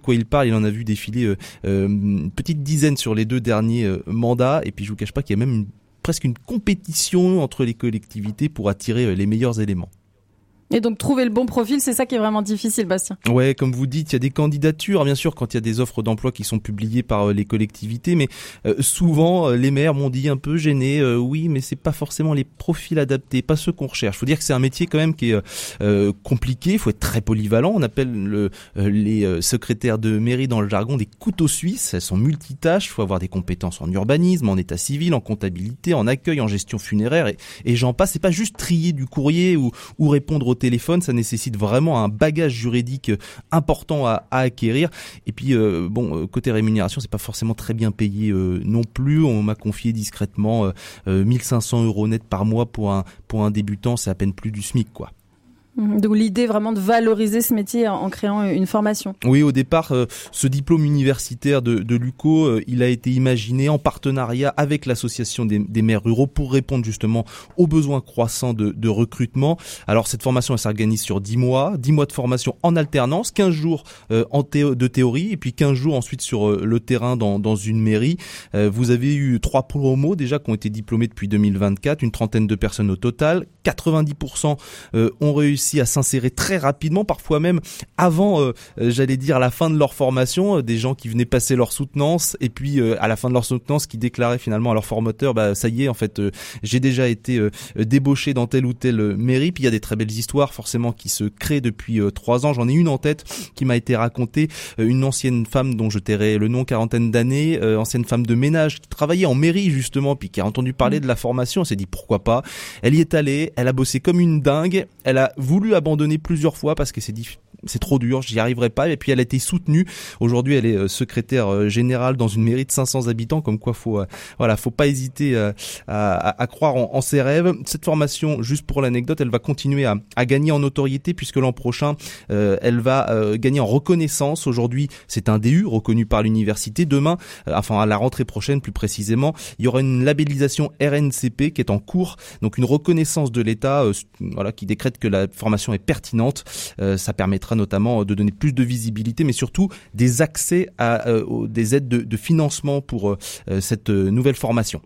quoi il parle. Il en a vu défiler une petite dizaine sur les 2 derniers mandats. Et puis je vous cache pas qu'il y a même presque une compétition entre les collectivités pour attirer les meilleurs éléments. Et donc trouver le bon profil, c'est ça qui est vraiment difficile, Bastien. Ouais, comme vous dites, il y a des candidatures, bien sûr, quand il y a des offres d'emploi qui sont publiées par les collectivités, mais souvent les maires m'ont dit un peu gênés, oui, mais c'est pas forcément les profils adaptés, pas ceux qu'on recherche. Faut dire que c'est un métier quand même qui est compliqué, il faut être très polyvalent. On appelle les secrétaires de mairie dans le jargon des couteaux suisses. Elles sont multitâches, il faut avoir des compétences en urbanisme, en état civil, en comptabilité, en accueil, en gestion funéraire et j'en passe. C'est pas juste trier du courrier ou répondre au téléphone, ça nécessite vraiment un bagage juridique important à acquérir. Et puis côté rémunération, c'est pas forcément très bien payé non plus. On m'a confié discrètement 1500 € net par mois pour un débutant, c'est à peine plus du SMIC, quoi. Donc l'idée vraiment de valoriser ce métier en créant une formation. Oui, au départ, ce diplôme universitaire de l'UCO, il a été imaginé en partenariat avec l'association des maires ruraux pour répondre justement aux besoins croissants de recrutement. Alors cette formation, elle s'organise sur 10 mois de formation en alternance, 15 jours de théorie et puis 15 jours ensuite sur le terrain dans une mairie. Vous avez eu 3 promos déjà qui ont été diplômés depuis 2024, une trentaine de personnes au total. 90% ont réussi à s'insérer très rapidement, parfois même avant, la fin de leur formation, des gens qui venaient passer leur soutenance et puis à la fin de leur soutenance qui déclaraient finalement à leur formateur, ça y est, en fait, j'ai déjà été débauché dans telle ou telle mairie. Puis il y a des très belles histoires forcément qui se créent depuis 3 ans. J'en ai une en tête qui m'a été racontée, une ancienne femme dont je tairai le nom, 40aine d'années, ancienne femme de ménage qui travaillait en mairie justement, puis qui a entendu parler de la formation, elle s'est dit pourquoi pas. Elle y est allée, elle a bossé comme une dingue, elle a voulu abandonner plusieurs fois parce que c'est trop dur, j'y arriverai pas, et puis elle a été soutenue. Aujourd'hui, elle est secrétaire générale dans une mairie de 500 habitants, comme quoi faut pas hésiter à croire en ses rêves. Cette formation, juste pour l'anecdote, elle va continuer à gagner en notoriété puisque l'an prochain, elle va gagner en reconnaissance. Aujourd'hui, c'est un DU reconnu par l'université. Demain, à la rentrée prochaine plus précisément, il y aura une labellisation RNCP qui est en cours, donc une reconnaissance de l'État, qui décrète que la formation est pertinente. Ça permettra notamment de donner plus de visibilité, mais surtout des accès à des aides de financement pour cette nouvelle formation.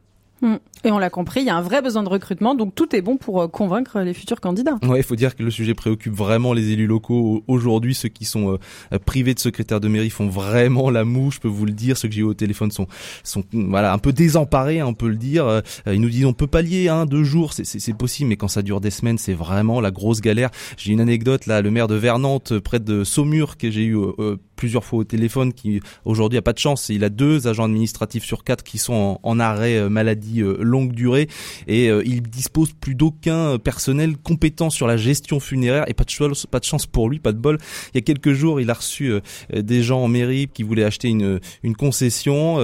Et on l'a compris, il y a un vrai besoin de recrutement, donc tout est bon pour convaincre les futurs candidats. Ouais, il faut dire que le sujet préoccupe vraiment les élus locaux. Aujourd'hui, ceux qui sont privés de secrétaire de mairie font vraiment la moue, je peux vous le dire. Ceux que j'ai eu au téléphone sont un peu désemparés, on peut le dire. Ils nous disent on peut pallier 2 jours, c'est possible, mais quand ça dure des semaines, c'est vraiment la grosse galère. J'ai une anecdote là, le maire de Vernantes, près de Saumur, que j'ai eu plusieurs fois au téléphone, qui aujourd'hui a pas de chance. Il a 2 agents administratifs sur 4 qui sont en arrêt maladie longue durée et il dispose plus d'aucun personnel compétent sur la gestion funéraire et pas de chance pour lui, pas de bol. Il y a quelques jours, il a reçu des gens en mairie qui voulaient acheter une concession.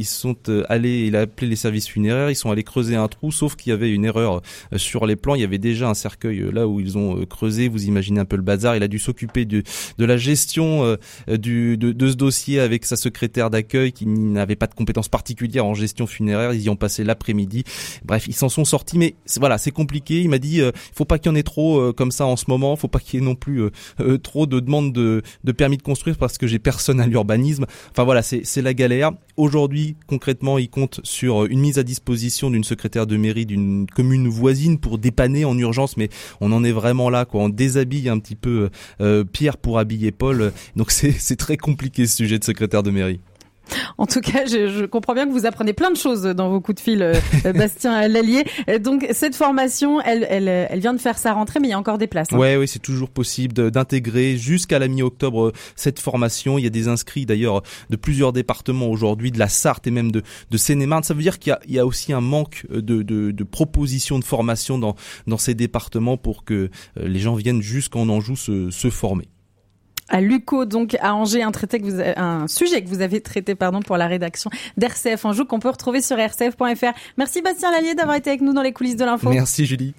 Il a appelé les services funéraires, ils sont allés creuser un trou, sauf qu'il y avait une erreur sur les plans. Il y avait déjà un cercueil là où ils ont creusé. Vous imaginez un peu le bazar. Il a dû s'occuper de la gestion de ce dossier avec sa secrétaire d'accueil qui n'avait pas de compétences particulières en gestion funéraire. Ils y ont passé l'après-midi. Bref, ils s'en sont sortis, mais c'est compliqué. Il m'a dit, faut pas qu'il y en ait trop comme ça en ce moment. Faut pas qu'il y ait non plus trop de demandes de permis de construire parce que j'ai personne à l'urbanisme. C'est la galère. Aujourd'hui, concrètement, il compte sur une mise à disposition d'une secrétaire de mairie d'une commune voisine pour dépanner en urgence, mais on en est vraiment là, quoi. On déshabille un petit peu Pierre pour habiller Paul. Donc c'est très compliqué ce sujet de secrétaire de mairie. En tout cas, je comprends bien que vous apprenez plein de choses dans vos coups de fil, Bastien Lallier. Donc, cette formation, elle vient de faire sa rentrée, mais il y a encore des places. Oui, c'est toujours possible d'intégrer jusqu'à la mi-octobre cette formation. Il y a des inscrits d'ailleurs de plusieurs départements aujourd'hui, de la Sarthe et même de Seine-et-Marne. Ça veut dire qu'il y a aussi un manque de propositions de formation dans ces départements pour que les gens viennent jusqu'en Anjou se former. À l'UCO, donc à Angers, un sujet que vous avez traité pour la rédaction d'RCF Anjou, qu'on peut retrouver sur rcf.fr. Merci Bastien Lallier d'avoir été avec nous dans les coulisses de l'info. Merci Julie.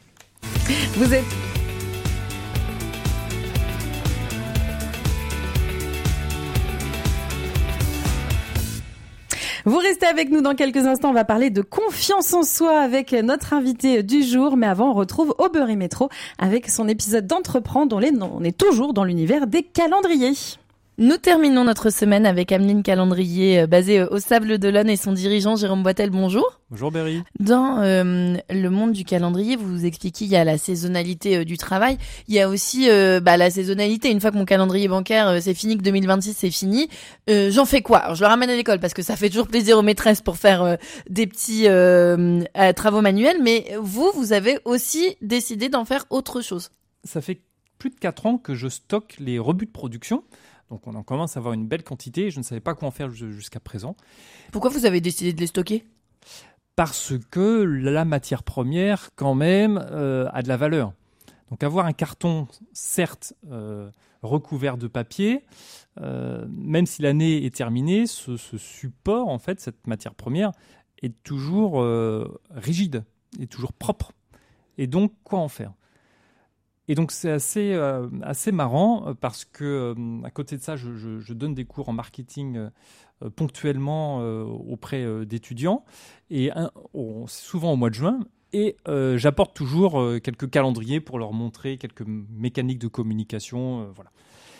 Vous restez avec nous dans quelques instants, on va parler de confiance en soi avec notre invité du jour. Mais avant, on retrouve Aubery Métro avec son épisode d'Entreprendre. On est toujours dans l'univers des calendriers. Nous terminons notre semaine avec Ameline Calendrier, basée au Sable d'Olonne, et son dirigeant Jérôme Boitel. Bonjour. Bonjour Berry. Dans le monde du calendrier, vous vous expliquez, il y a la saisonnalité du travail, il y a aussi la saisonnalité. Une fois que mon calendrier bancaire c'est fini, que 2026 c'est fini, j'en fais quoi? Alors, je le ramène à l'école parce que ça fait toujours plaisir aux maîtresses pour faire des petits travaux manuels, mais vous avez aussi décidé d'en faire autre chose. Ça fait plus de 4 ans que je stocke les rebuts de production. Donc on en commence à avoir une belle quantité et je ne savais pas quoi en faire jusqu'à présent. Pourquoi vous avez décidé de les stocker ? Parce que la matière première, quand même, a de la valeur. Donc avoir un carton, certes, recouvert de papier, même si l'année est terminée, ce support, en fait, cette matière première, est toujours rigide, est toujours propre. Et donc, quoi en faire ? Et donc c'est assez marrant parce que à côté de ça, je donne des cours en marketing ponctuellement auprès d'étudiants et souvent au mois de juin. Et j'apporte toujours quelques calendriers pour leur montrer quelques mécaniques de communication. Voilà.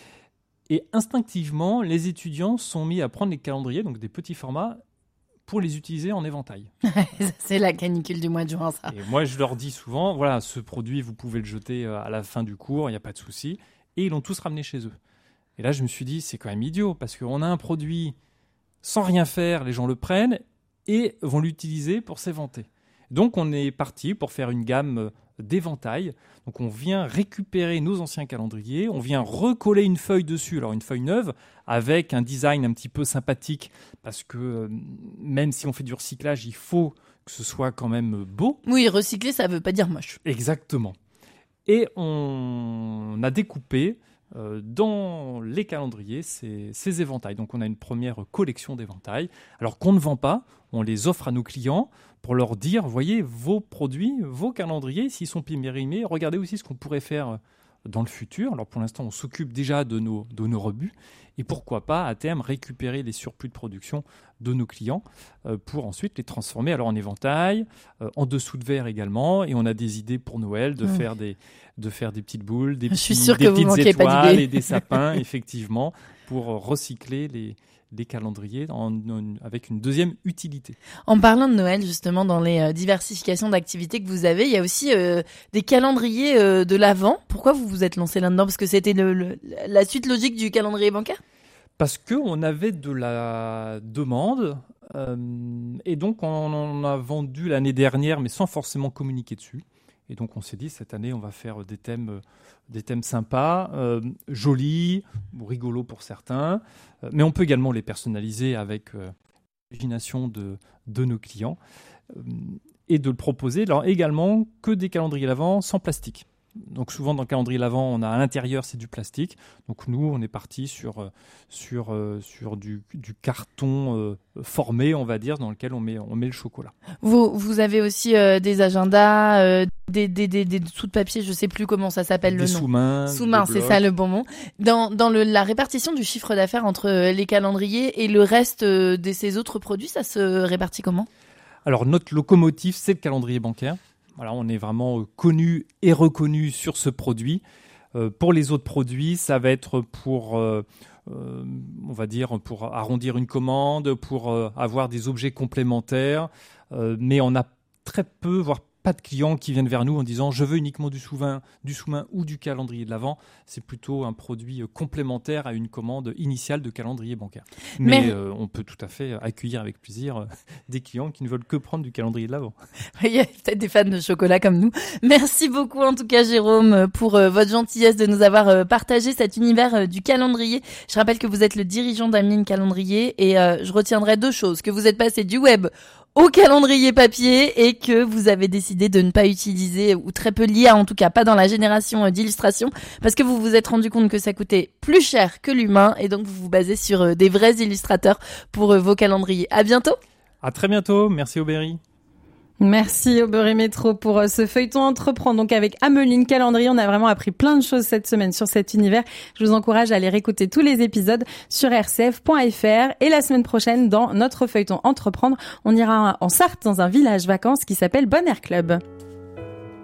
Et instinctivement, les étudiants sont mis à prendre les calendriers, donc des petits formats, pour les utiliser en éventail. C'est la canicule du mois de juin, ça. Et moi, je leur dis souvent, voilà, ce produit, vous pouvez le jeter à la fin du cours, il n'y a pas de souci. Et ils l'ont tous ramené chez eux. Et là, je me suis dit, c'est quand même idiot, parce qu'on a un produit sans rien faire, les gens le prennent et vont l'utiliser pour s'éventer. Donc, on est parti pour faire une gamme d'éventail. Donc, on vient récupérer nos anciens calendriers, on vient recoller une feuille dessus, alors une feuille neuve, avec un design un petit peu sympathique, parce que même si on fait du recyclage, il faut que ce soit quand même beau. Oui, recycler, ça ne veut pas dire moche. Exactement. Et on a découpé dans les calendriers ces éventails. Donc, on a une première collection d'éventails, alors qu'on ne vend pas, on les offre à nos clients pour leur dire, voyez, vos produits, vos calendriers, s'ils sont périmés, regardez aussi ce qu'on pourrait faire dans le futur. Alors pour l'instant, on s'occupe déjà de nos rebuts et pourquoi pas, à terme, récupérer les surplus de production de nos clients pour ensuite les transformer alors en éventail, en dessous de verre également. Et on a des idées pour Noël de faire des petites boules, des petites étoiles et des sapins, effectivement, pour recycler des calendriers avec une deuxième utilité. En parlant de Noël, justement, dans les diversifications d'activités que vous avez, il y a aussi des calendriers de l'Avent. Pourquoi vous vous êtes lancé là-dedans ? Parce que c'était la suite logique du calendrier bancaire ? Parce qu'on avait de la demande et donc on en a vendu l'année dernière, mais sans forcément communiquer dessus. Et donc on s'est dit, cette année, on va faire des thèmes sympas, jolis, rigolos pour certains, mais on peut également les personnaliser avec l'imagination de nos clients et de le proposer alors, également que des calendriers l'Avent sans plastique. Donc souvent dans le calendrier l'Avent, on a à l'intérieur c'est du plastique. Donc nous on est parti sur du carton formé, on va dire, dans lequel on met le chocolat. Vous avez aussi des agendas, des dessous de papier, je sais plus comment ça s'appelle le nom. Sous-mains, c'est ça le bon mot. Dans la répartition du chiffre d'affaires entre les calendriers et le reste de ces autres produits, ça se répartit comment ? Alors notre locomotive, c'est le calendrier bancaire. Voilà, on est vraiment connu et reconnu sur ce produit. Pour les autres produits, ça va être pour, on va dire, pour arrondir une commande, pour avoir des objets complémentaires. Mais on a très peu, voire pas de clients qui viennent vers nous en disant « je veux uniquement du sous-main ou du calendrier de l'Avent ». C'est plutôt un produit complémentaire à une commande initiale de calendrier bancaire. Mais on peut tout à fait accueillir avec plaisir des clients qui ne veulent que prendre du calendrier de l'Avent. Il y a peut-être des fans de chocolat comme nous. Merci beaucoup en tout cas Jérôme pour votre gentillesse de nous avoir partagé cet univers du calendrier. Je rappelle que vous êtes le dirigeant d'Ameline Calendrier et je retiendrai 2 choses. Que vous êtes passé du web au calendrier papier et que vous avez décidé de ne pas utiliser ou très peu l'IA, en tout cas pas dans la génération d'illustration, parce que vous vous êtes rendu compte que ça coûtait plus cher que l'humain et donc vous vous basez sur des vrais illustrateurs pour vos calendriers. À bientôt. À très bientôt. Merci Aubéry. Merci Aubéry Métro pour ce feuilleton Entreprendre. Donc avec Ameline Calendrier, on a vraiment appris plein de choses cette semaine sur cet univers. Je vous encourage à aller réécouter tous les épisodes sur rcf.fr. Et la semaine prochaine, dans notre feuilleton Entreprendre, on ira en Sarthe dans un village vacances qui s'appelle Bon Air Club.